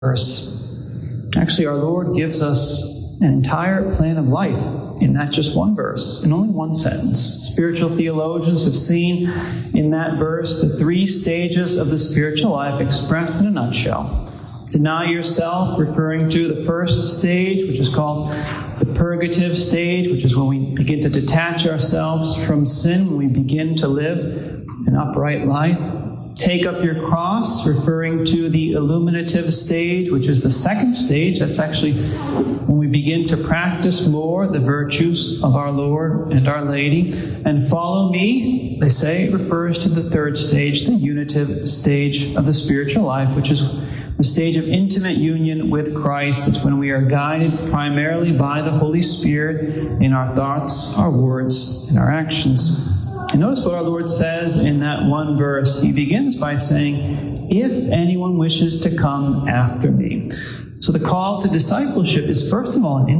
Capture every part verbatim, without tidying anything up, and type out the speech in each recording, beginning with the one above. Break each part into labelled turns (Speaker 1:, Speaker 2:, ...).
Speaker 1: verse. Actually, our Lord gives us an entire plan of life in that just one verse, in only one sentence. Spiritual theologians have seen in that verse the three stages of the spiritual life expressed in a nutshell. Deny yourself, referring to the first stage, which is called the purgative stage, which is when we begin to detach ourselves from sin, when we begin to live an upright life. Take up your cross, referring to the illuminative stage, which is the second stage. That's actually when we begin to practice more the virtues of our Lord and Our Lady. And follow me, they say, refers to the third stage, the unitive stage of the spiritual life, which is the stage of intimate union with Christ. It's when we are guided primarily by the Holy Spirit in our thoughts, our words, and our actions. And notice what our Lord says in that one verse. He begins by saying, if anyone wishes to come after me. So the call to discipleship is first of all an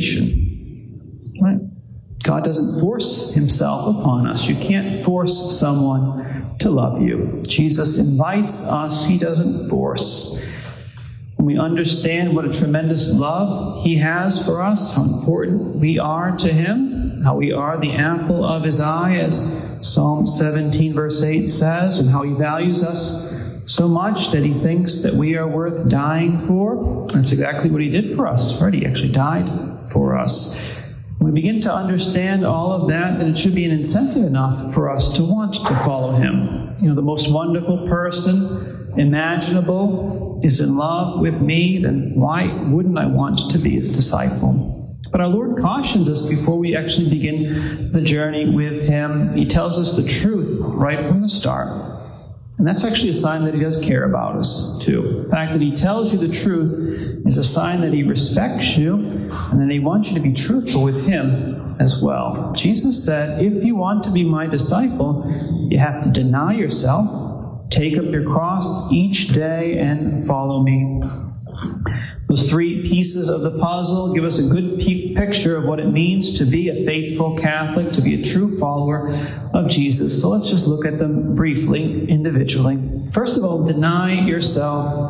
Speaker 1: invitation. Right? God doesn't force himself upon us. You can't force someone to love you. Jesus invites us. He doesn't force. When we understand what a tremendous love he has for us, how important we are to him, how we are the apple of his eye, as Psalm seventeen verse eight says, and how he values us so much that he thinks that we are worth dying for. That's exactly what he did for us, right? He actually died for us. When we begin to understand all of that, then it should be an incentive enough for us to want to follow him. You know, the most wonderful person imaginable is in love with me, then why wouldn't I want to be his disciple? But our Lord cautions us before we actually begin the journey with him. He tells us the truth right from the start. And that's actually a sign that he does care about us, too. The fact that he tells you the truth is a sign that he respects you and that he wants you to be truthful with him as well. Jesus said, if you want to be my disciple, you have to deny yourself, take up your cross each day, and follow me. Those three pieces of the puzzle give us a good p- picture of what it means to be a faithful Catholic, to be a true follower of Jesus. So let's just look at them briefly, individually. First of all, deny yourself.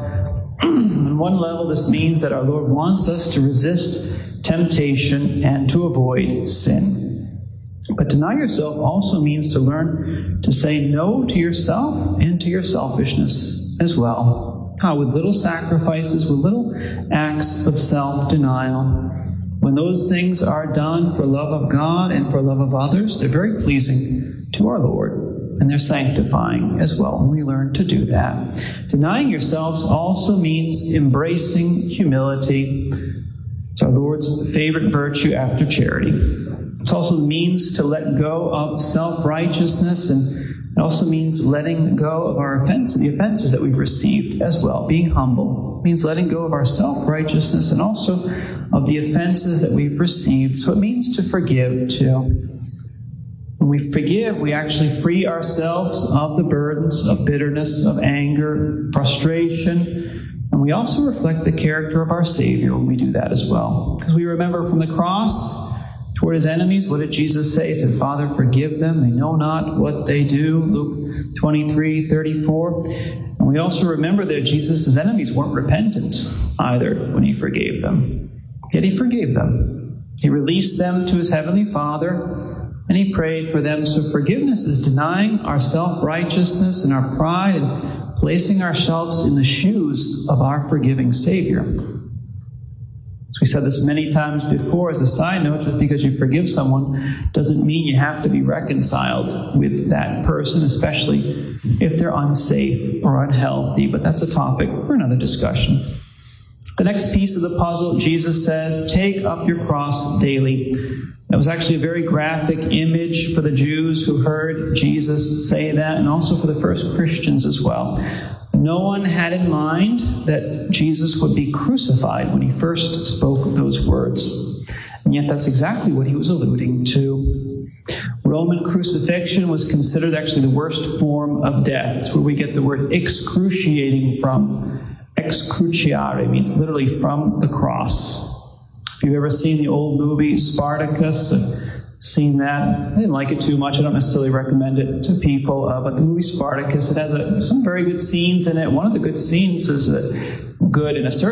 Speaker 1: On one level, this means that our Lord wants us to resist temptation and to avoid sin. But deny yourself also means to learn to say no to yourself and to your selfishness as well. How? With little sacrifices, with little acts of self-denial. When those things are done for love of God and for love of others, they're very pleasing to our Lord, and they're sanctifying as well, and we learn to do that. Denying yourselves also means embracing humility. It's our Lord's favorite virtue after charity. It also means to let go of self-righteousness, and it also means letting go of our offenses, the offenses that we've received as well. Being humble means letting go of our self-righteousness and also of the offenses that we've received. So it means to forgive too. When we forgive, we actually free ourselves of the burdens of bitterness, of anger, frustration, and we also reflect the character of our Savior when we do that as well. Because we remember from the cross, toward his enemies, what did Jesus say? He said, Father, forgive them. They know not what they do. Luke twenty-three thirty-four. And we also remember that Jesus' enemies weren't repentant either when he forgave them. Yet he forgave them. He released them to his heavenly Father, and he prayed for them. So forgiveness is denying our self-righteousness and our pride and placing ourselves in the shoes of our forgiving Savior. So we said this many times before as a side note, just because you forgive someone doesn't mean you have to be reconciled with that person, especially if they're unsafe or unhealthy. But that's a topic for another discussion. The next piece of the puzzle, Jesus says, take up your cross daily. That was actually a very graphic image for the Jews who heard Jesus say that, and also for the first Christians as well. No one had in mind that Jesus would be crucified when he first spoke those words. And yet that's exactly what he was alluding to. Roman crucifixion was considered actually the worst form of death. It's where we get the word excruciating from. Excruciare means literally from the cross. If you've ever seen the old movie Spartacus, I've seen that. I didn't like it too much. I don't necessarily recommend it to people. Uh, but the movie Spartacus, it has a, some very good scenes in it. One of the good scenes is that good in a certain